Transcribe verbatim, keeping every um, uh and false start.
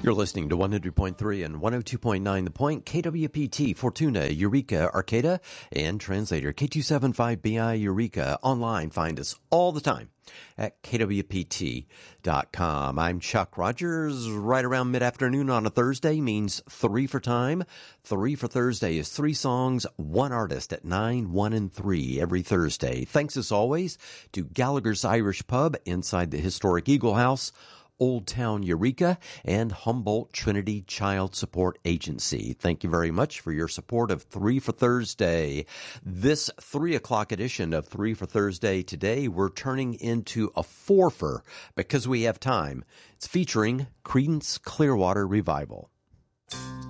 You're listening to one hundred point three and one oh two point nine The Point, K W P T, Fortuna, Eureka, Arcata, and translator K two seventy-five B I Eureka. Online, find us all the time at K W P T dot com. I'm Chuck Rogers. Right around mid-afternoon on a Thursday means three for time. Three for Thursday is three songs, one artist at nine, one, and three every Thursday. Thanks as always to Gallagher's Irish Pub inside the historic Eagle House, Old Town Eureka, and Humboldt Trinity Child Support Agency. Thank you very much for your support of Three for Thursday. This three o'clock edition of Three for Thursday today, we're turning into a four-fer because we have time. It's featuring Creedence Clearwater Revival.